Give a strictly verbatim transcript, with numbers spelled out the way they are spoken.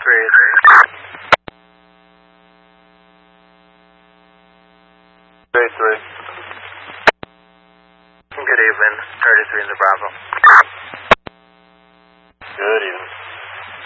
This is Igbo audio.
three. three three. Good evening. thirty-three in the Bravo. Good evening.